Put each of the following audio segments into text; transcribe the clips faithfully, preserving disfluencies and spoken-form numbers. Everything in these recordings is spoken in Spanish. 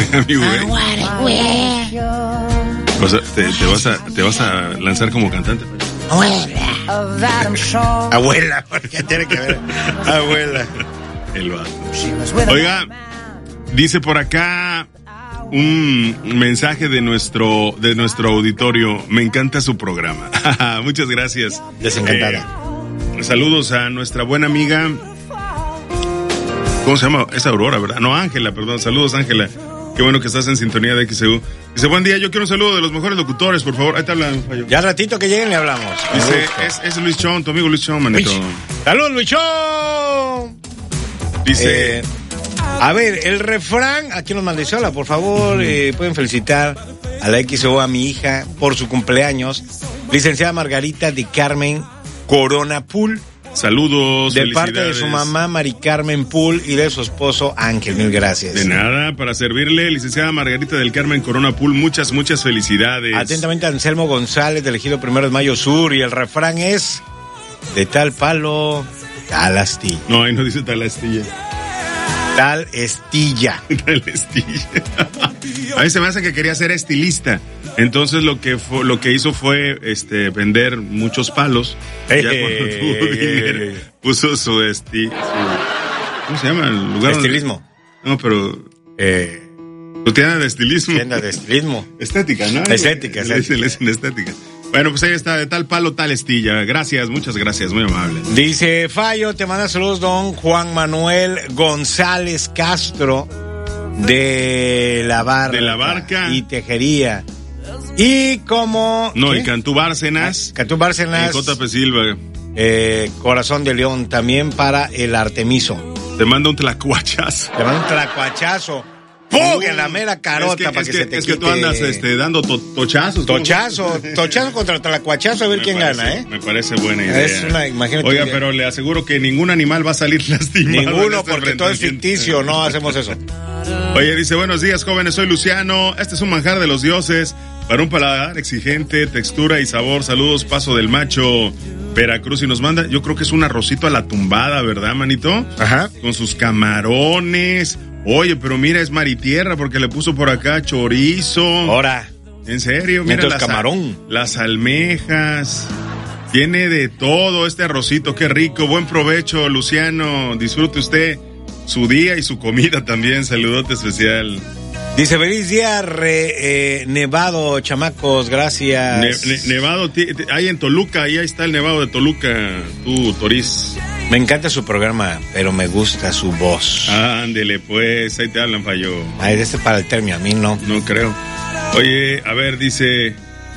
Mi güey. O sea, te, te, vas a, te vas a lanzar como cantante. Abuela. Abuela, porque tiene que ver. Abuela. El vato. Oiga, dice por acá un mensaje de nuestro de nuestro auditorio. Me encanta su programa. Muchas gracias. Desencantada. Eh, saludos a nuestra buena amiga. ¿Cómo se llama? Es Aurora, ¿verdad? No, Ángela, perdón. Saludos, Ángela. Qué bueno que estás en sintonía de X E U. Dice, buen día, yo quiero un saludo de los mejores locutores, por favor. Ahí te hablan, Fallo. Ya ratito que lleguen le hablamos. Dice, es, es Luis Chon, tu amigo Luis Chon, manito. Luis. ¡Salud, Luis Chon! Dice... Eh, a ver, el refrán, aquí nos manda Isola, por favor, eh, pueden felicitar a la X E U, a mi hija, por su cumpleaños. Licenciada Margarita de Carmen Corona Pool. Saludos, de parte de su mamá Mari Carmen Pool y de su esposo Ángel, mil gracias. De nada, para servirle, licenciada Margarita del Carmen Corona Pool, muchas, muchas felicidades. Atentamente, Anselmo González, del Ejido Primero de Mayo Sur, y el refrán es, de tal palo, tal astilla. No, ahí no dice tal astilla. Tal estilla. Tal estilla. A mí se me hace que quería ser estilista. Entonces lo que fue, lo que hizo fue este vender muchos palos. Eh, ya cuando eh, tuvo eh, dinero, eh. puso su esti, su, ¿cómo se llama el lugar? Estilismo. Donde, no, pero Eh, su tienda de estilismo. tienda de estilismo. Estética, ¿no? Estética, le dicen, le dicen estética. Bueno, pues ahí está, de tal palo, tal estilla. Gracias, muchas gracias, muy amable. Dice Fallo, te manda saludos don Juan Manuel González Castro de la Barca. De la Barca. Y Tejería. Y como... No, ¿qué? y Cantú Bárcenas. Cantú Bárcenas. Y J P Silva. Eh, Corazón de León, también para el Artemiso. Te manda un tlacuachazo. Te manda un tlacuachazo. ¡Pum! En la mera carota, es que, para es que, que se te Es que quite. tú andas este, dando to, tochazos. Tochazo, tochazo contra tlacuachazo, a ver Me quién parece, gana, ¿eh? Me parece buena idea. Es una, imagínate. Oiga, pero le aseguro que ningún animal va a salir lastimado. Ninguno, este porque todo es ficticio, no hacemos eso. Oye, dice, buenos días, jóvenes, soy Luciano. Este es un manjar de los dioses. Para un paladar exigente, textura y sabor. Saludos, Paso del Macho, Veracruz. Y nos manda, yo creo que es un arrocito a la tumbada, ¿verdad, manito? Ajá. Con sus camarones. Oye, pero mira, es maritierra porque le puso por acá chorizo. Ahora. En serio, mira Mientras las, camarón. las almejas. Tiene de todo este arrocito, qué rico. Buen provecho, Luciano. Disfrute usted su día y su comida también. Saludote especial. Dice, feliz día, re, eh, nevado, chamacos, gracias. Ne, ne, nevado, t- t- ahí en Toluca, ahí está el nevado de Toluca, tú, Toriz. Me encanta su programa, pero me gusta su voz. Ándele, pues, ahí te hablan, Fallo. Ay, este es para el término, a mí no. No creo. Oye, a ver, dice...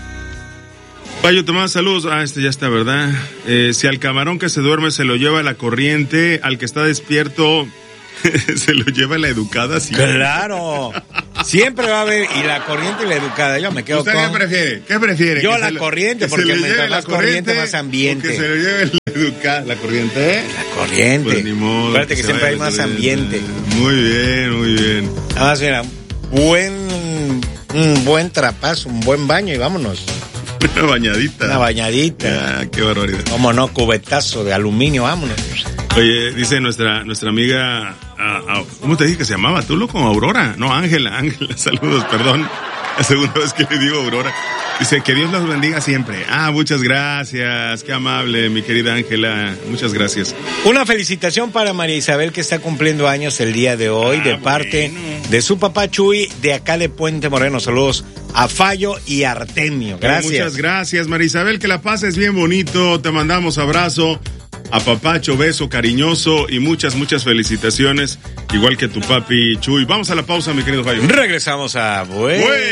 Fallo, te mando saludos. Ah, este ya está, ¿verdad? Eh, si al camarón que se duerme se lo lleva la corriente, al que está despierto... se lo lleva la educada, sí. Claro. Siempre va a haber, y la corriente y la educada. Yo me quedo ¿Usted con... qué prefiere? ¿Qué prefiere? Yo ¿Que la se lo- corriente, que porque se le mientras lleve la más corriente, más ambiente. o que se lo lleve la educada. ¿La corriente? ¿Eh? La corriente. Pues ni modo. Acuérdate que se siempre vaya hay la más corriente. ambiente. Muy bien, muy bien. Nada más, mira, buen, un buen trapazo, un buen baño y vámonos. Una bañadita. Una bañadita. Ah, qué barbaridad. Cómo no, cubetazo de aluminio, vámonos. Oye, dice nuestra nuestra amiga, ah, ah, ¿cómo te dije que se llamaba? ¿Tú lo como Aurora? No, Ángela, Ángela, saludos, perdón. La segunda vez que le digo Aurora. Dice, que Dios los bendiga siempre. Ah, muchas gracias, qué amable, mi querida Ángela, muchas gracias. Una felicitación para María Isabel, que está cumpliendo años el día de hoy, Ah, de parte bueno. de su papá Chuy, de acá de Puente Moreno. Saludos a Fallo y Artemio. Gracias. Muchas gracias, María Isabel, que la pases bien bonito, te mandamos abrazo. Apapacho, beso cariñoso y muchas, muchas felicitaciones, igual que tu papi Chuy. Vamos a la pausa, mi querido Fallo. Regresamos a... Buen... Buen-